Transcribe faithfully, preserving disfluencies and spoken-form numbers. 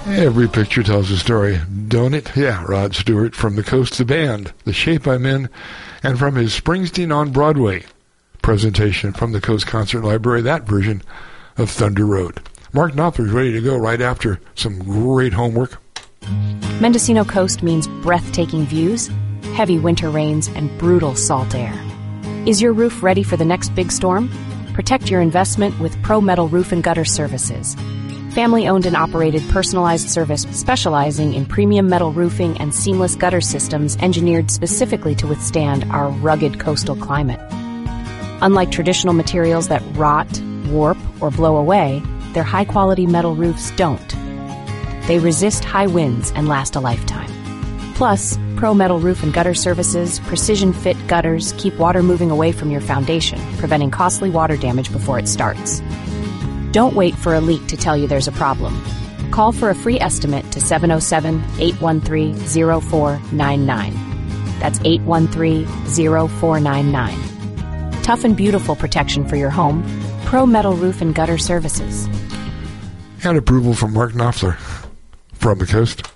Every picture tells a story, don't it? Yeah, Rod Stewart from The Coast, the band, The Shape I'm In, and from his Springsteen on Broadway presentation from the Coast Concert Library, that version of Thunder Road. Mark Knopfler's ready to go right after some great homework. Mendocino Coast means breathtaking views, heavy winter rains, and brutal salt air. Is your roof ready for the next big storm? Protect your investment with Pro Metal Roof and Gutter Services. Family-owned and operated personalized service specializing in premium metal roofing and seamless gutter systems engineered specifically to withstand our rugged coastal climate. Unlike traditional materials that rot, warp, or blow away, their high-quality metal roofs don't. They resist high winds and last a lifetime. Plus, Pro Metal Roof and Gutter Services precision-fit gutters keep water moving away from your foundation, preventing costly water damage before it starts. Don't wait for a leak to tell you there's a problem. Call for a free estimate to seven oh seven, eight one three, oh four nine nine. That's eight one three, oh four nine nine. Tough and beautiful protection for your home. Pro Metal Roof and Gutter Services. And approval from Mark Knopfler from the Coast.